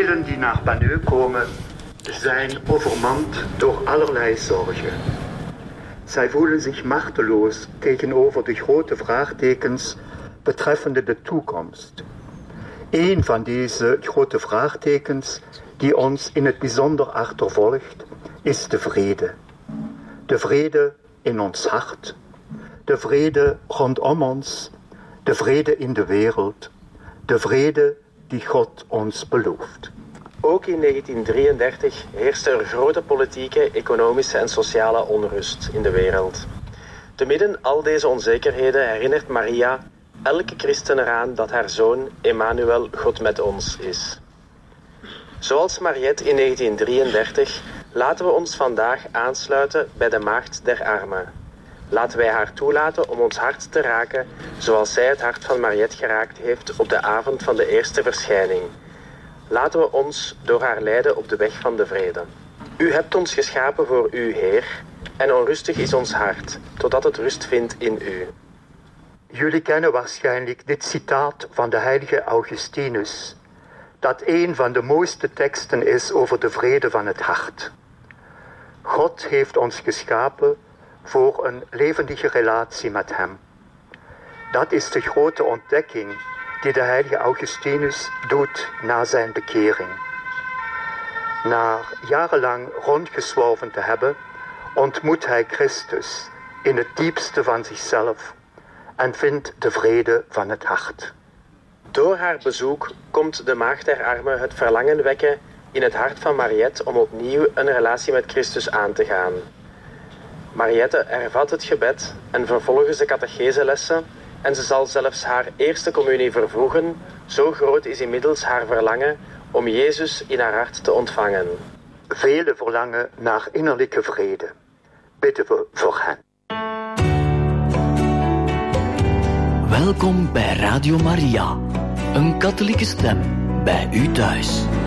Velen die naar Banneux komen zijn overmand door allerlei zorgen. Zij voelen zich machteloos tegenover de grote vraagtekens betreffende de toekomst. Een van deze grote vraagtekens die ons in het bijzonder achtervolgt, is de vrede. De vrede in ons hart, de vrede rondom ons, de vrede in de wereld, de vrede die God ons belooft. Ook in 1933 heerste er grote politieke, economische en sociale onrust in de wereld. Te midden al deze onzekerheden herinnert Maria elke christen eraan dat haar zoon Emmanuel God met ons is. Zoals Mariette in 1933 laten we ons vandaag aansluiten bij de Maagd der Armen. Laten wij haar toelaten om ons hart te raken zoals zij het hart van Mariette geraakt heeft op de avond van de eerste verschijning. Laten we ons door haar leiden op de weg van de vrede. U hebt ons geschapen voor u, Heer, en onrustig is ons hart, totdat het rust vindt in u. Jullie kennen waarschijnlijk dit citaat van de heilige Augustinus, dat een van de mooiste teksten is over de vrede van het hart. God heeft ons geschapen voor een levendige relatie met hem. Dat is de grote ontdekking die de heilige Augustinus doet na zijn bekering. Na jarenlang rondgezworven te hebben, ontmoet hij Christus in het diepste van zichzelf en vindt de vrede van het hart. Door haar bezoek komt de Maagd der Armen het verlangen wekken in het hart van Mariette om opnieuw een relatie met Christus aan te gaan. Mariette hervat het gebed en vervolgens de catecheselessen en ze zal zelfs haar eerste communie vervroegen, zo groot is inmiddels haar verlangen om Jezus in haar hart te ontvangen. Velen verlangen naar innerlijke vrede. Bidden we voor hen. Welkom bij Radio Maria, een katholieke stem bij u thuis.